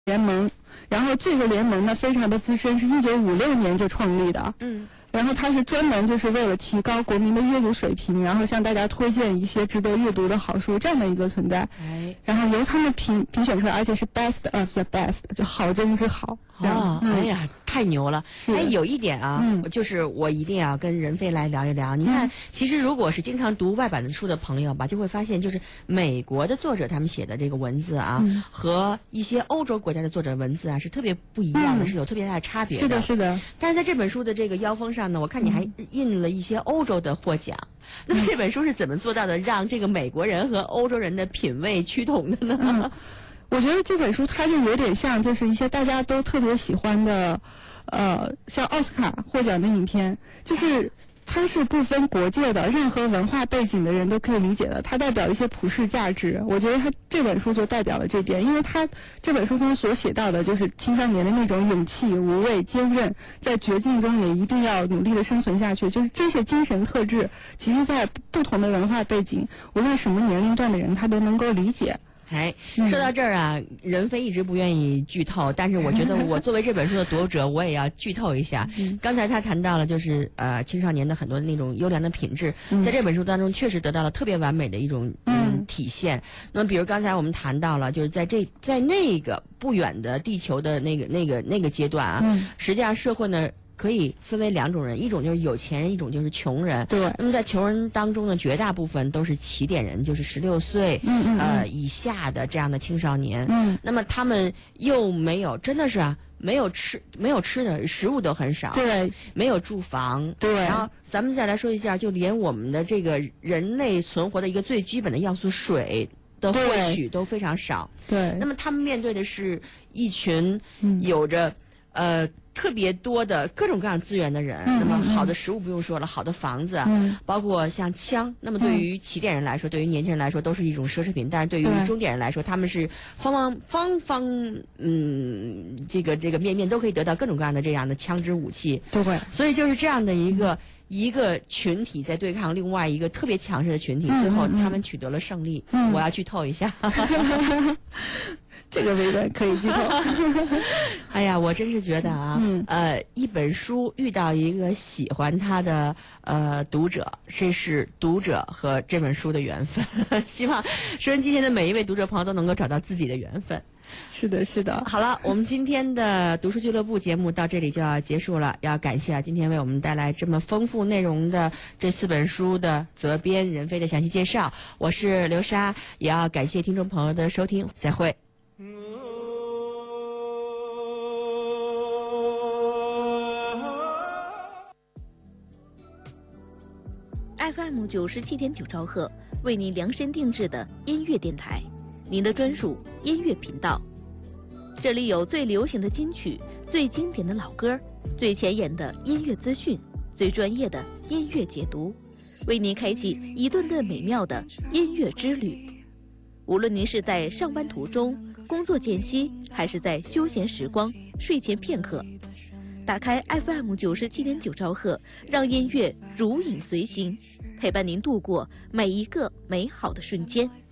联盟，然后这个联盟呢非常的资深，是1956年就创立的。然后它是专门就是为了提高国民的阅读水平，然后向大家推荐一些值得阅读的好书这样的一个存在。然后由他们评选出来，而且是 best of the best， 就好中之好。 哎呀，太牛了！哎，有一点啊，就是我一定要跟任飞来聊一聊。你看，其实如果是经常读外版的书的朋友吧，就会发现，就是美国的作者他们写的这个文字啊，和一些欧洲国家的作者文字啊是特别不一样的，是有特别大的差别的。 是的，是的。 但是在这本书的这个腰封上呢，我看你还印了一些欧洲的获奖。那么这本书是怎么做到的，让这个美国人和欧洲人的品味趋同的呢？ 我觉得这本书它就有点像，就是一些大家都特别喜欢的，像奥斯卡获奖的影片，就是它是不分国界的，任何文化背景的人都可以理解的，它代表一些普世价值。我觉得它这本书就代表了这点，因为它这本书中所写到的就是青少年的那种勇气、无畏、坚韧，在绝境中也一定要努力的生存下去，就是这些精神特质，其实在不同的文化背景，无论什么年龄段的人，他都能够理解。 哎，说到这儿啊，任飞一直不愿意剧透，但是我觉得我作为这本书的读者，我也要剧透一下。刚才他谈到了就是青少年的很多那种优良的品质，在这本书当中确实得到了特别完美的一种体现。那么比如刚才我们谈到了，就是在那个不远的地球的那个阶段啊，实际上社会呢可以分为两种人，一种就是有钱人，一种就是穷人。 对。 那么在穷人当中呢，绝大部分都是起点人，就是16岁以下的这样的青少年。那么他们又没有，真的是啊，没有吃的，食物都很少。 对。 没有住房。 对。 然后咱们再来说一下，就连我们的这个人类存活的一个最基本的要素水的获取都非常少。 对。 那么他们面对的是一群有着特别多的各种各样资源的人，那么好的食物不用说了，好的房子，包括像枪，那么对于起点人来说，对于年轻人来说都是一种奢侈品，但是对于中点人来说，他们是方这个面都可以得到各种各样的这样的枪支武器。 对。 所以就是这样的一个群体在对抗另外一个特别强势的群体，最后他们取得了胜利。我要剧透一下。 这个微博可以剧透。 哎呀，我真是觉得啊，一本书遇到一个喜欢它的读者，这是读者和这本书的缘分。希望收音机前的每一位读者朋友都能够找到自己的缘分。 是的，是的。 好了，我们今天的读书俱乐部节目到这里就要结束了，要感谢今天为我们带来这么丰富内容的这4本书的责编任飞的详细介绍。我是刘莎，也要感谢听众朋友的收听，再会。 FM 97.9兆赫，为您量身定制的音乐电台，您的专属音乐频道。这里有最流行的金曲，最经典的老歌，最前沿的音乐资讯，最专业的音乐解读，为您开启一顿顿美妙的音乐之旅。无论您是在上班途中、工作间隙，还是在休闲时光、睡前片刻，打开 FM 97.9兆赫，让音乐如影随形，陪伴您度过每一个美好的瞬间。